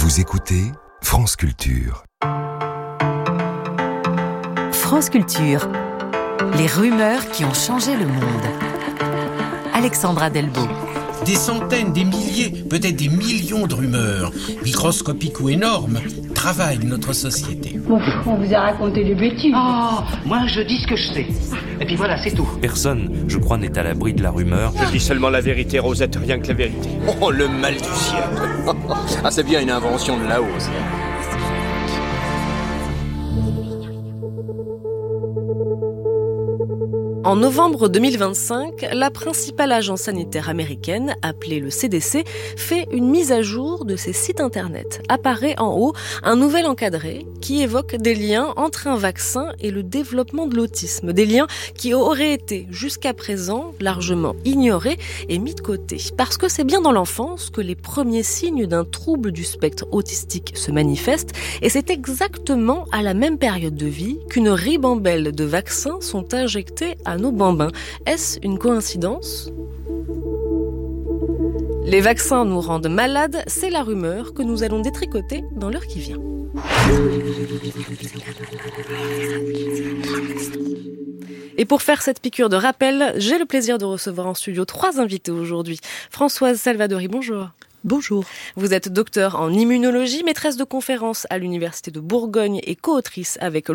Vous écoutez France Culture. France Culture. Les rumeurs qui ont changé le monde. Alexandra Delbo. Des centaines, des milliers, peut-être des millions de rumeurs, microscopiques ou énormes, travaillent notre société. Bon, on vous a raconté des bêtises. Oh, moi je dis ce que je sais. Et puis voilà, c'est tout. Personne, je crois, n'est à l'abri de la rumeur. Je dis seulement la vérité, Rosette, rien que la vérité. Oh, le mal du ciel. Ah, c'est bien une invention de là-haut, ça. En novembre 2025, la principale agence sanitaire américaine, appelée le CDC, fait une mise à jour de ses sites internet. Apparaît en haut un nouvel encadré qui évoque des liens entre un vaccin et le développement de l'autisme. Des liens qui auraient été jusqu'à présent largement ignorés et mis de côté. Parce que c'est bien dans l'enfance que les premiers signes d'un trouble du spectre autistique se manifestent et c'est exactement à la même période de vie qu'une ribambelle de vaccins sont injectés à nos bambins. Est-ce une coïncidence ? Les vaccins nous rendent malades, c'est la rumeur que nous allons détricoter dans l'heure qui vient. Et pour faire cette piqûre de rappel, j'ai le plaisir de recevoir en studio 3 invités aujourd'hui. Françoise Salvadori, bonjour. Bonjour. Vous êtes docteur en immunologie, maîtresse de conférences à l'Université de Bourgogne et co-autrice avec